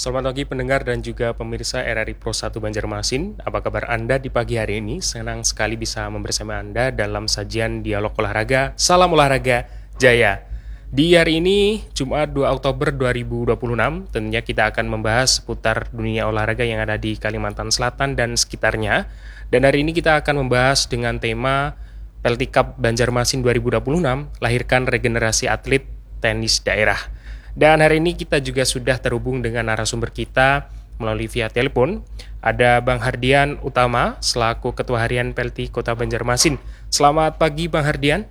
Selamat pagi pendengar dan juga pemirsa RRI Pro 1 Banjarmasin. Apa kabar Anda di pagi hari ini? Senang sekali bisa membersama Anda dalam sajian dialog olahraga. Salam olahraga jaya. Di hari ini, Jumat 2 Oktober 2026, tentunya kita akan membahas seputar dunia olahraga yang ada di Kalimantan Selatan dan sekitarnya. Dan hari ini kita akan membahas dengan tema Pelti Cup Banjarmasin 2026, lahirkan regenerasi atlet tenis daerah. Dan hari ini kita juga sudah terhubung dengan narasumber kita melalui via telepon. Ada Bang Hardian Utama selaku Ketua Harian Pelti Kota Banjarmasin. Selamat pagi Bang Hardian.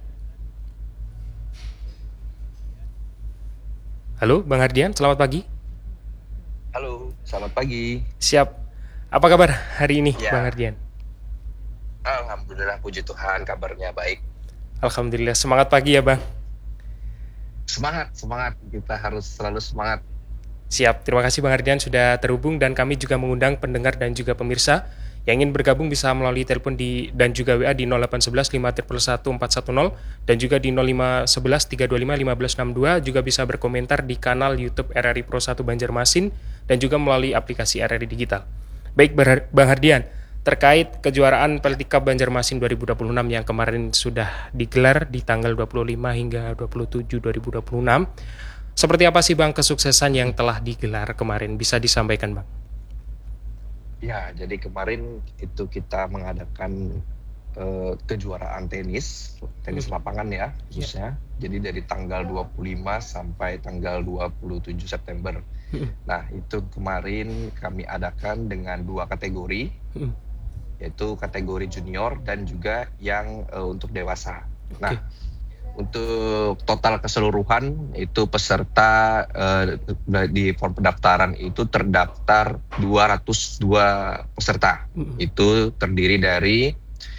Halo Bang Hardian, selamat pagi. Halo, selamat pagi. Siap. Apa kabar hari ini Ya, Bang Hardian? alhamdulillah puji Tuhan kabarnya baik. Alhamdulillah, semangat pagi ya Bang. Semangat, semangat. Kita harus selalu semangat. Siap, terima kasih Bang Hardian sudah terhubung dan kami juga mengundang pendengar dan juga pemirsa yang ingin bergabung bisa melalui telepon dan juga WA di 0811 5 410 dan juga di 0511 325 1562, juga bisa berkomentar di kanal YouTube RRI Pro 1 Banjarmasin dan juga melalui aplikasi RRI Digital. Baik Bang Hardian, terkait kejuaraan Pelti Cup Banjarmasin 2026 yang kemarin sudah digelar di tanggal 25 hingga 27 2026. Seperti apa sih Bang kesuksesan yang telah digelar kemarin? Bisa disampaikan Bang? Ya, jadi kemarin itu kita mengadakan kejuaraan tenis lapangan ya Ya. khususnya. Jadi dari tanggal 25 sampai tanggal 27 September. Nah, itu kemarin kami adakan dengan dua kategori, yaitu kategori junior dan juga yang untuk dewasa. Nah, untuk total keseluruhan itu peserta di form pendaftaran itu terdaftar 202 peserta. Itu terdiri dari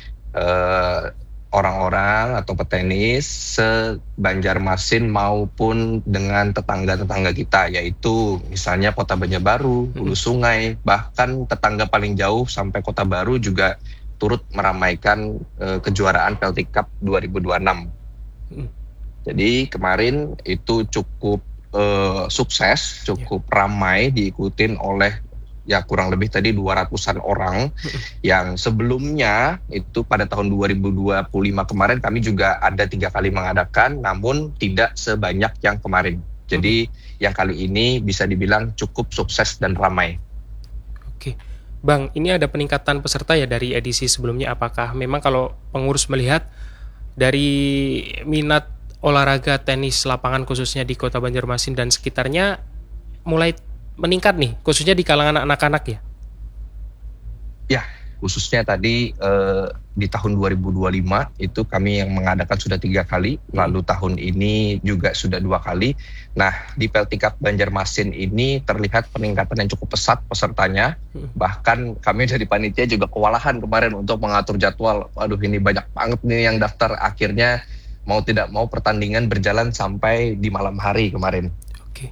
orang-orang atau petenis se-Banjarmasin maupun dengan tetangga-tetangga kita, yaitu misalnya Kota Banjarbaru, Hulu Sungai, bahkan tetangga paling jauh sampai Kota Baru juga turut meramaikan kejuaraan Pelti Cup 2026. Jadi kemarin itu cukup sukses, cukup ramai, diikutin oleh ya kurang lebih tadi 200-an orang yang sebelumnya itu pada tahun 2025 kemarin kami juga ada 3 kali mengadakan, namun tidak sebanyak yang kemarin. Jadi yang kali ini bisa dibilang cukup sukses dan ramai. Oke, Bang, ini ada peningkatan peserta ya dari edisi sebelumnya. Apakah memang kalau pengurus melihat dari minat olahraga tenis lapangan khususnya di Kota Banjarmasin dan sekitarnya mulai meningkat nih, khususnya di kalangan anak-anak ya? Ya, khususnya tadi di tahun 2025 itu kami yang mengadakan sudah 3 kali, lalu tahun ini juga sudah 2 kali. Nah, di Pelti Cup Banjarmasin ini terlihat peningkatan yang cukup pesat pesertanya. Bahkan kami dari panitia juga kewalahan kemarin untuk mengatur jadwal. Aduh, ini banyak banget nih yang daftar. Akhirnya mau tidak mau pertandingan berjalan sampai di malam hari kemarin. Oke.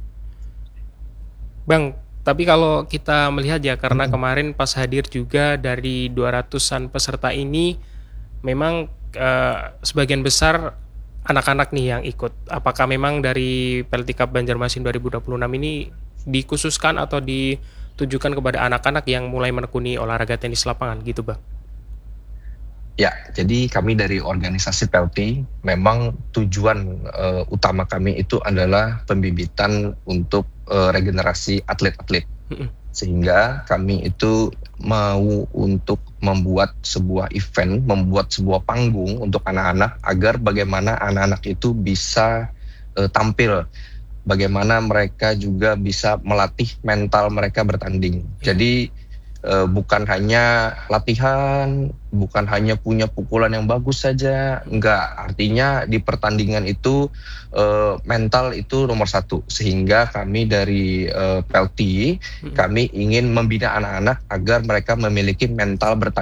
Bang, tapi kalau kita melihat ya, karena kemarin pas hadir juga dari 200-an peserta ini, memang sebagian besar anak-anak nih yang ikut. Apakah memang dari Pelti Cup Banjarmasin 2026 ini dikhususkan atau ditujukan kepada anak-anak yang mulai menekuni olahraga tenis lapangan gitu Bang? Ya, jadi kami dari organisasi Pelti memang tujuan utama kami itu adalah pembibitan untuk regenerasi atlet-atlet. Sehingga kami itu mau untuk membuat sebuah event, membuat sebuah panggung untuk anak-anak agar bagaimana anak-anak itu bisa tampil, bagaimana mereka juga bisa melatih mental mereka bertanding. Jadi bukan hanya latihan, bukan hanya punya pukulan yang bagus saja, enggak. Artinya di pertandingan itu mental itu nomor 1. Sehingga kami dari Pelti, kami ingin membina anak-anak agar mereka memiliki mental bertanding